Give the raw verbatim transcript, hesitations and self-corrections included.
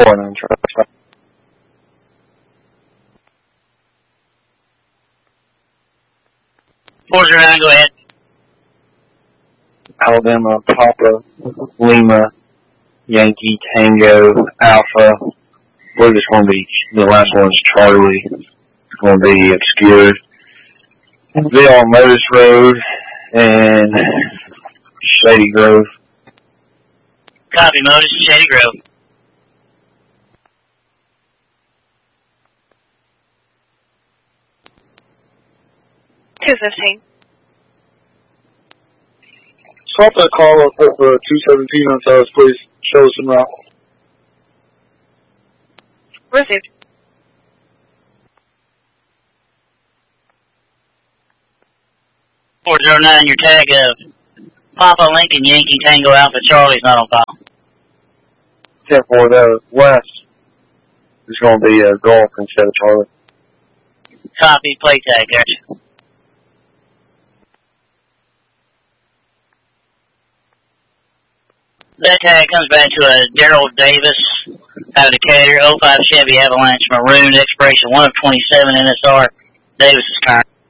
four nine Charlie. four zero nine, go ahead. Alabama, Papa, Lima, Yankee, Tango, Alpha. I believe it's going to be, the last one's Charlie. It's going to be obscured. Ville on Lotus Road and Shady Grove. Copy, Modus, Shady Grove. two fifteen. Swap that call up with uh, two seventeen on South, please. Show us some route. Received. four zero nine, your tag of Papa, Lincoln, Yankee, Tango, Alpha, Charlie's not on file. ten four, the west is going to be uh, Golf instead of Charlie. Copy, play tag, there. That tag comes back to a Daryl Davis out of Decatur, oh five Chevy Avalanche Maroon, expiration one of twenty-seven N S R. Davis is current.